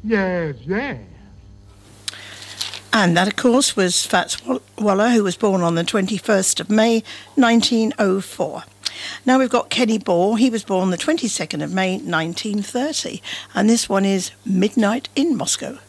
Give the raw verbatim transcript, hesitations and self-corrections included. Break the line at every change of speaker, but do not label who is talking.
Yes, yes.
And that, of course, was Fats Waller, who was born on the twenty-first of May, nineteen oh four. Now we've got Kenny Ball. He was born the twenty-second of May, nineteen thirty. And this one is Midnight in Moscow.